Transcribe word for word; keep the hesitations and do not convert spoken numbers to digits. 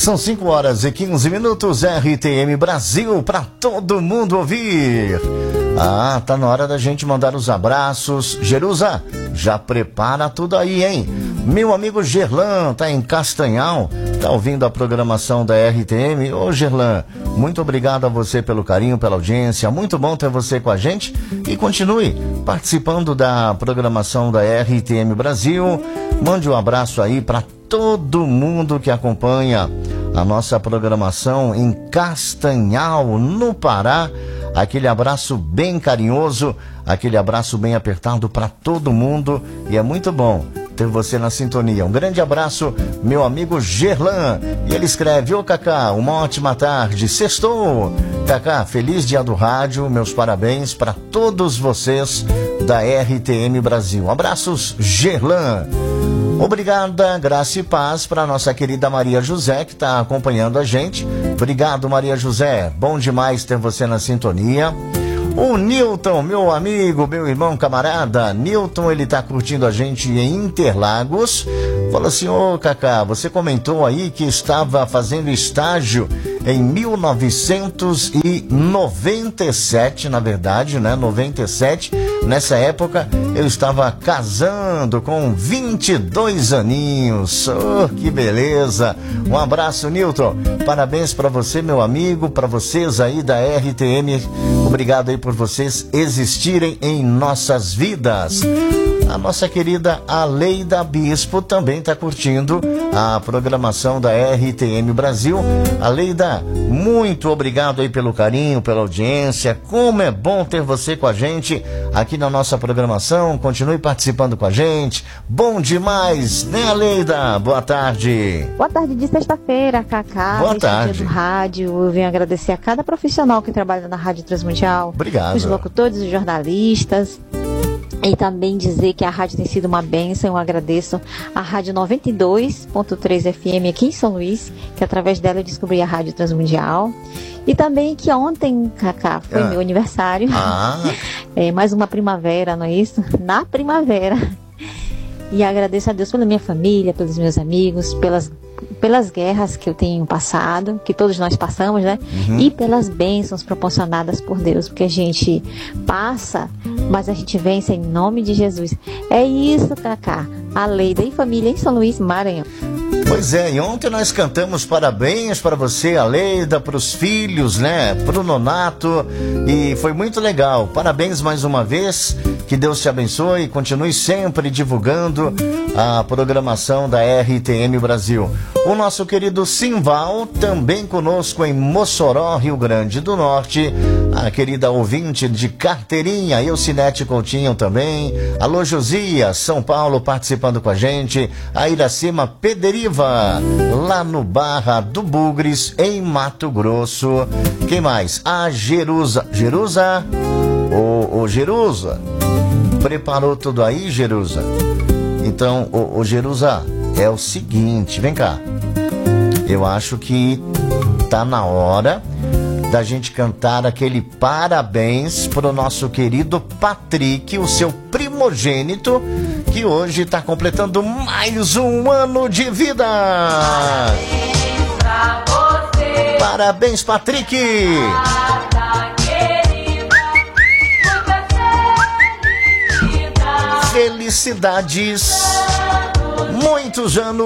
São cinco horas e quinze minutos, R T M Brasil, para todo mundo ouvir. Ah, tá na hora da gente mandar os abraços. Jerusa, já prepara tudo aí, hein? Meu amigo Gerlan tá em Castanhal, tá ouvindo a programação da R T M. Ô Gerlan, muito obrigado a você pelo carinho, pela audiência. Muito bom ter você com a gente e continue participando da programação da R T M Brasil. Mande um abraço aí para todo mundo que acompanha a nossa programação em Castanhal, no Pará. Aquele abraço bem carinhoso, aquele abraço bem apertado para todo mundo, e é muito bom ter você na sintonia. Um grande abraço, meu amigo Gerlan. E ele escreve: ô Cacá, uma ótima tarde, sextou. Cacá, feliz dia do rádio, meus parabéns para todos vocês da R T M Brasil. Abraços, Gerlan. Obrigada, graça e paz para nossa querida Maria José, que está acompanhando a gente. Obrigado, Maria José. Bom demais ter você na sintonia. O Newton, meu amigo, meu irmão, camarada. Newton, ele tá curtindo a gente em Interlagos. Falou assim: ô Cacá, você comentou aí que estava fazendo estágio em mil novecentos e noventa e sete, na verdade, né? noventa e sete. Nessa época, eu estava casando com vinte e dois aninhos. Oh, que beleza! Um abraço, Newton. Parabéns para você, meu amigo, para vocês aí da R T M. Obrigado aí por vocês existirem em nossas vidas. A nossa querida Aleida Bispo também está curtindo a programação da R T M Brasil. Aleida, muito obrigado aí pelo carinho, pela audiência. Como é bom ter você com a gente aqui na nossa programação. Continue participando com a gente. Bom demais, né, Aleida? Boa tarde. Boa tarde de sexta-feira, Cacá. Boa tarde. Dia do rádio. Eu venho agradecer a cada profissional que trabalha na Rádio Transmundial. Obrigado. Os locutores, os jornalistas. E também dizer que a rádio tem sido uma bênção. Eu agradeço a Rádio noventa e dois ponto três F M aqui em São Luís, que através dela eu descobri a Rádio Transmundial. E também que ontem, Cacá, foi ah. meu aniversário. Ah. É, mais uma primavera, não é isso? Na primavera. E agradeço a Deus pela minha família, pelos meus amigos, pelas, pelas guerras que eu tenho passado, que todos nós passamos, né? Uhum. E pelas bênçãos proporcionadas por Deus, porque a gente passa, mas a gente vence em nome de Jesus. É isso, Cacá. Aleida e família em São Luís, Maranhão. Pois é, e ontem nós cantamos parabéns para você, Aleida, para os filhos, né? Para o Nonato, e foi muito legal. Parabéns mais uma vez, que Deus te abençoe e continue sempre divulgando a programação da R T M Brasil. O nosso querido Simval, também conosco em Mossoró, Rio Grande do Norte. A querida ouvinte de Carteirinha, Eucinete Coutinho também. Alô, Josia, São Paulo, participando com a gente. A Iracema Pederiva, lá no Barra do Bugres, em Mato Grosso. Quem mais? A Jerusa. Jerusa? Ô, ô Jerusa, preparou tudo aí, Jerusa? Então, ô, ô Jerusa, é o seguinte, vem cá. Eu acho que tá na hora da gente cantar aquele parabéns pro nosso querido Patrick, o seu primogênito, que hoje está completando mais um ano de vida. Parabéns pra você. Parabéns, Patrick. Data querida, muita felicidade. Felicidades. Muitos anos